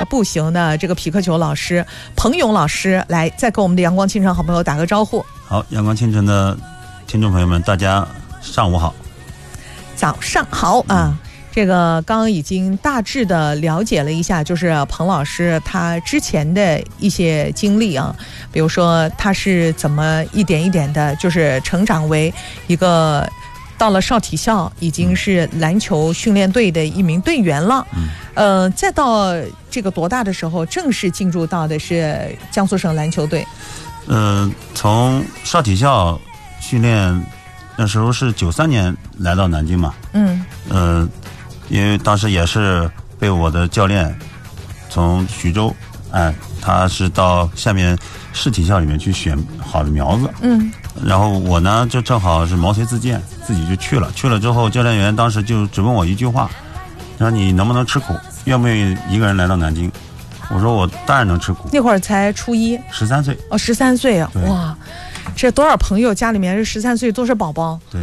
步行的这个匹克球老师彭勇老师，来再跟我们的阳光清晨好朋友打个招呼。 好，阳光清晨的听众朋友们，大家上午好。 早上好啊。这个刚刚已经大致的了解了一下，就是彭老师他之前的一些经历啊，比如说他是怎么一点一点的，就是成长为一个到了少体校已经是篮球训练队的一名队员了，再到这个多大的时候正式进入到的是江苏省篮球队？ 从少体校训练，那时候是93年来到南京嘛，因为当时也是被我的教练从徐州，他是到下面市体校里面去选好的苗子，然后我呢就正好是毛遂自荐，自己就去了之后，教练员当时就只问我一句话，说你能不能吃苦，愿不愿意一个人来到南京？我说我当然能吃苦。 那会儿才初一 ，13岁。 13岁啊，哇！这多少朋友家里面是13岁都是宝宝， 对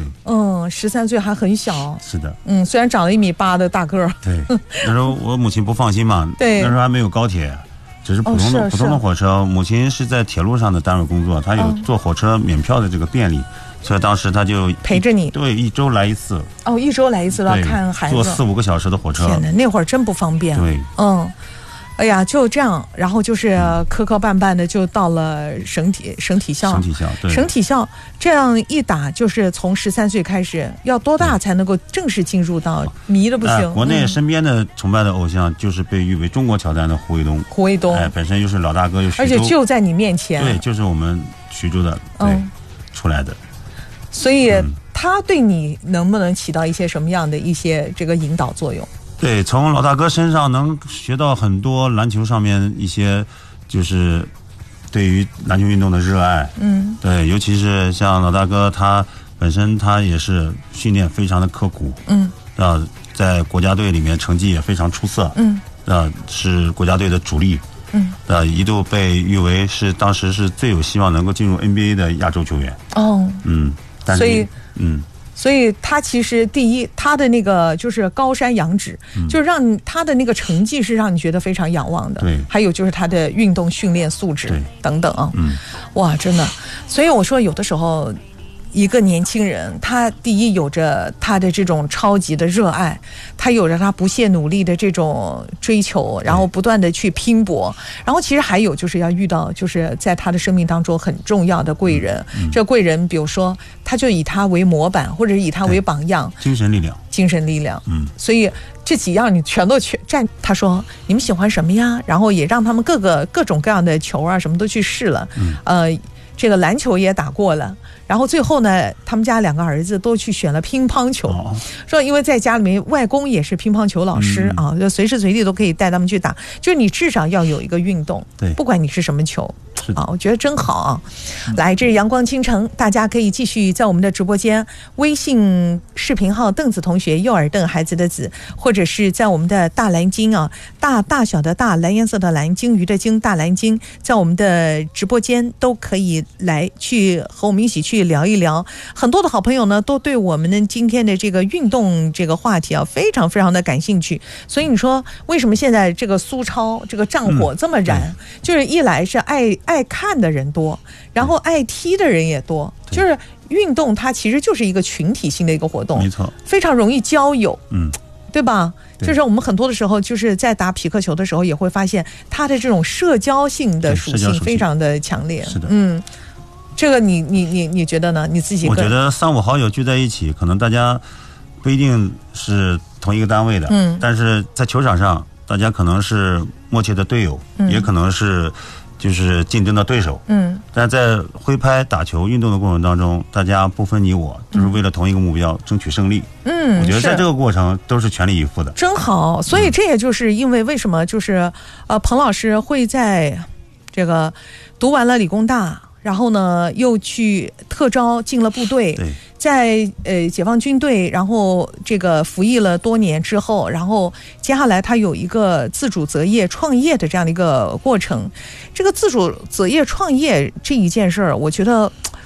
，13岁还很小， 是的， 虽然长了1.8米的大个儿， 对，那时候我母亲不放心嘛， 对， 那时候还没有高铁，只是普通的火车，母亲是在铁路上的单位工作，她有坐火车免票的这个便利，所以当时她就陪着你， 对，1周来一次， 一周来一次要看孩子， 坐4-5个小时的火车， 天哪，那会儿真不方便， 对， 哎呀，就这样，然后就是磕磕绊绊的就到了省体校， 对， 省体校这样一打，就是从13岁开始，要多大才能够正式进入到迷的不行？ 国内身边的崇拜的偶像就是被誉为中国乔丹的胡卫东，本身又是老大哥，又徐州， 而且就在你面前， 对，就是我们徐州的，对，出来的， 所以他对你能不能起到一些什么样的一些这个引导作用？ 对，从老大哥身上能学到很多篮球上面一些，就是对于篮球运动的热爱。对，尤其是像老大哥，他本身他也是训练非常的刻苦。在国家队里面成绩也非常出色。是国家队的主力。一度被誉为是当时是最有希望能够进入 NBA 的亚洲球员。但是所以他其实第一，他的那个就是高山仰止，就是让他的那个成绩是让你觉得非常仰望的。对， 还有就是他的运动训练素质等等啊。哇，真的。所以我说，有的时候一个年轻人，他第一有着他的这种超级的热爱，他有着他不懈努力的这种追求，然后不断的去拼搏，然后其实还有就是要遇到就是在他的生命当中很重要的贵人。这贵人比如说他就以他为模板，或者是以他为榜样，精神力量。所以这几样你全都占。他说你们喜欢什么呀？然后也让他们各种各样的球啊什么都去试了。这个篮球也打过了，然后最后呢，他们家2个儿子都去选了乒乓球，说因为在家里面外公也是乒乓球老师就随时随地都可以带他们去打，就是你至少要有一个运动，对，不管你是什么球。我觉得真好啊！来，这是阳光倾城，大家可以继续在我们的直播间微信视频号邓子同学，右耳邓孩子的子，或者是在我们的大蓝鲸大小的大，蓝颜色的蓝，鲸鱼的鲸，大蓝鲸，在我们的直播间都可以来去和我们一起去聊一聊。很多的好朋友呢都对我们的今天的这个运动这个话题非常非常的感兴趣，所以你说为什么现在这个苏超这个战火这么燃？就是一来是爱看的人多，然后爱踢的人也多，就是运动它其实就是一个群体性的一个活动，没错，非常容易交友，对吧？就是我们很多的时候就是在打匹克球的时候也会发现它的这种社交性的属性非常的强烈。是的，这个你觉得呢？你自己我觉得3-5好友聚在一起，可能大家不一定是同一个单位的，但是在球场上大家可能是默契的队友，也可能是就是竞争的对手，但在挥拍打球运动的过程当中，大家不分你我，都是为了同一个目标，争取胜利。我觉得在这个过程都是全力以赴的，真好。所以这也就是因为为什么就是彭老师会在这个读完了理工大，然后呢又去特招进了部队，在解放军队，然后这个服役了多年之后，然后接下来他有一个自主择业创业的这样的一个过程。这个自主择业创业这一件事儿，我觉得